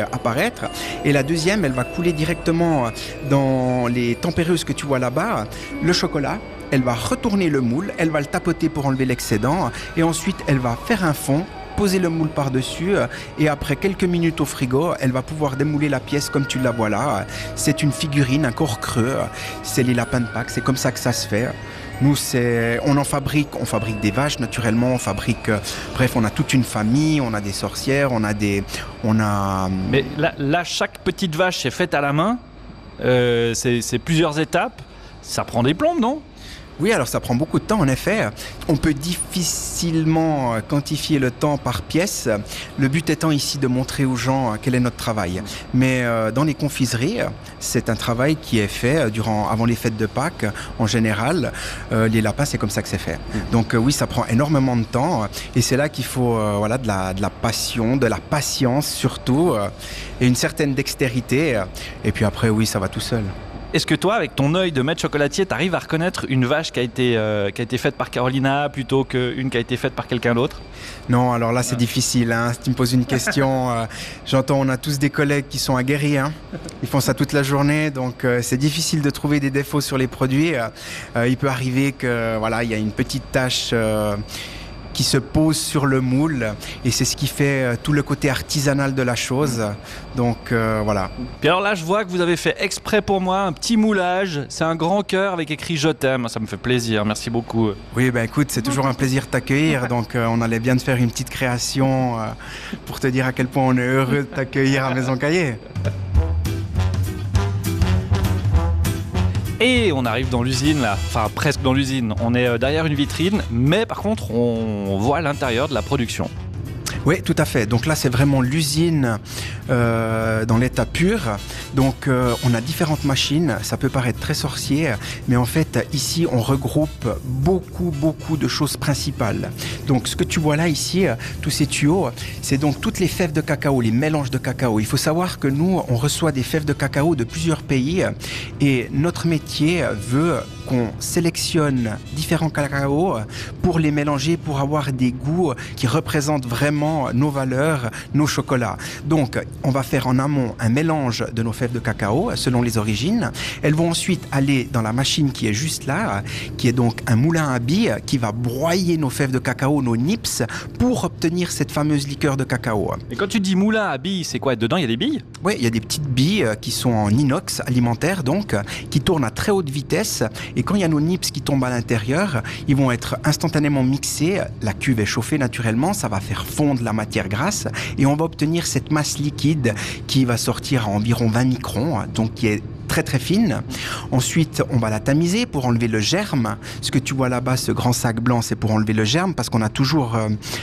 apparaître. Et la deuxième, elle va couler directement dans les tempéreuses que tu vois là-bas. Le chocolat, elle va retourner le moule, elle va le tapoter pour enlever l'excédent et ensuite elle va faire un fond, poser le moule par-dessus et après quelques minutes au frigo, elle va pouvoir démouler la pièce comme tu la vois là. C'est une figurine, un corps creux, c'est les lapins de Pâques, c'est comme ça que ça se fait. Nous, on fabrique des vaches naturellement, bref, on a toute une famille, on a des sorcières, Mais là, chaque petite vache est faite à la main, c'est plusieurs étapes, ça prend des plombes, non ? Oui, alors ça prend beaucoup de temps en effet. On peut difficilement quantifier le temps par pièce. Le but étant ici de montrer aux gens quel est notre travail. Mais dans les confiseries, c'est un travail qui est fait avant les fêtes de Pâques. En général, les lapins, c'est comme ça que c'est fait. Donc oui, ça prend énormément de temps. Et c'est là qu'il faut de la passion, de la patience surtout, et une certaine dextérité. Et puis après, oui, ça va tout seul. Est-ce que toi, avec ton œil de maître chocolatier, tu arrives à reconnaître une vache qui a été faite par Carolina plutôt qu'une qui a été faite par quelqu'un d'autre ? Non, alors là, c'est difficile. Si tu me poses une question, j'entends, on a tous des collègues qui sont aguerris. Ils font ça toute la journée, donc c'est difficile de trouver des défauts sur les produits. Il peut arriver que, il y a une petite tache qui se pose sur le moule et c'est ce qui fait tout le côté artisanal de la chose. Donc voilà. Puis alors là, je vois que vous avez fait exprès pour moi un petit moulage. C'est un grand cœur avec écrit « Je t'aime ». Ça me fait plaisir. Merci beaucoup. Oui, écoute, c'est toujours un plaisir de t'accueillir. Donc on allait bien de faire une petite création pour te dire à quel point on est heureux de t'accueillir à Maison Caillé. Et on arrive dans l'usine là, enfin presque dans l'usine. On est derrière une vitrine, mais par contre on voit l'intérieur de la production. Oui, tout à fait. Donc là, c'est vraiment l'usine dans l'état pur. Donc on a différentes machines. Ça peut paraître très sorcier, mais en fait, ici, on regroupe beaucoup de choses principales. Donc ce que tu vois là, ici, tous ces tuyaux, c'est donc toutes les fèves de cacao, les mélanges de cacao. Il faut savoir que nous, on reçoit des fèves de cacao de plusieurs pays et notre métier veut qu'on sélectionne différents cacaos pour les mélanger, pour avoir des goûts qui représentent vraiment nos valeurs, nos chocolats. Donc, on va faire en amont un mélange de nos fèves de cacao selon les origines. Elles vont ensuite aller dans la machine qui est juste là, qui est donc un moulin à billes qui va broyer nos fèves de cacao, nos nips, pour obtenir cette fameuse liqueur de cacao. Et quand tu dis moulin à billes, c'est quoi ? Dedans, il y a des billes ? Oui, il y a des petites billes qui sont en inox alimentaire, donc, qui tournent à très haute vitesse. Et quand il y a nos nips qui tombent à l'intérieur, ils vont être instantanément mixés. La cuve est chauffée naturellement, ça va faire fondre la matière grasse et on va obtenir cette masse liquide qui va sortir à environ 20 microns, donc qui est très fine. Ensuite, on va la tamiser pour enlever le germe. Ce que tu vois là-bas, ce grand sac blanc, c'est pour enlever le germe parce qu'on a toujours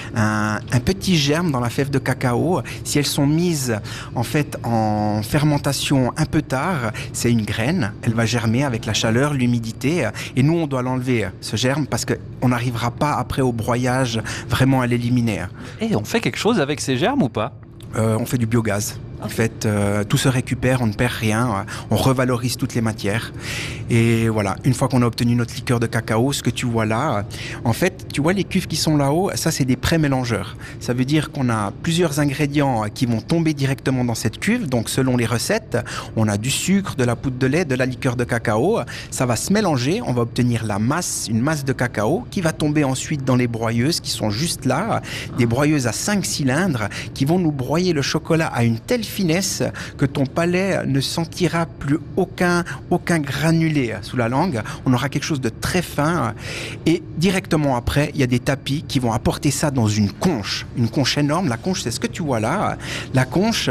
un petit germe dans la fève de cacao. Si elles sont mises en fait en fermentation un peu tard, c'est une graine. Elle va germer avec la chaleur, l'humidité. Et nous, on doit l'enlever, ce germe, parce qu'on n'arrivera pas après au broyage vraiment à l'éliminer. Et on fait quelque chose avec ces germes ou pas ? On fait du biogaz. En fait, tout se récupère, on ne perd rien, on revalorise toutes les matières. Et voilà, une fois qu'on a obtenu notre liqueur de cacao, ce que tu vois là, en fait, tu vois les cuves qui sont là-haut, ça c'est des pré-mélangeurs. Ça veut dire qu'on a plusieurs ingrédients qui vont tomber directement dans cette cuve. Donc selon les recettes, on a du sucre, de la poudre de lait, de la liqueur de cacao. Ça va se mélanger, on va obtenir une masse de cacao qui va tomber ensuite dans les broyeuses qui sont juste là. Des broyeuses à 5 cylindres qui vont nous broyer le chocolat à une telle finesse que ton palais ne sentira plus aucun granulé sous la langue. On aura quelque chose de très fin et directement après, il y a des tapis qui vont apporter ça dans une conche énorme. La conche, c'est ce que tu vois là. La conche,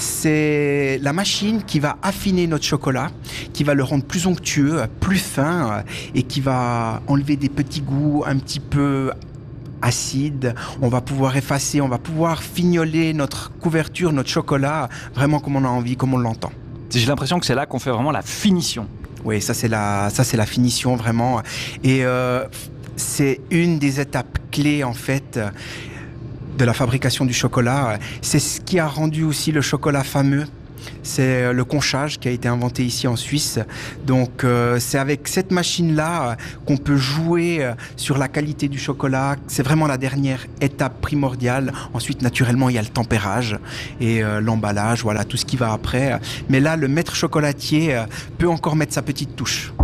c'est la machine qui va affiner notre chocolat, qui va le rendre plus onctueux, plus fin et qui va enlever des petits goûts un petit peu acide, on va pouvoir effacer, on va pouvoir fignoler notre couverture, notre chocolat, vraiment comme on a envie, comme on l'entend. J'ai l'impression que c'est là qu'on fait vraiment la finition. Oui, ça c'est la finition vraiment. Et c'est une des étapes clés en fait de la fabrication du chocolat. C'est ce qui a rendu aussi le chocolat fameux. C'est le conchage qui a été inventé ici en Suisse. Donc c'est avec cette machine-là qu'on peut jouer sur la qualité du chocolat. C'est vraiment la dernière étape primordiale. Ensuite, naturellement, il y a le tempérage et l'emballage, voilà, tout ce qui va après. Mais là, le maître chocolatier peut encore mettre sa petite touche.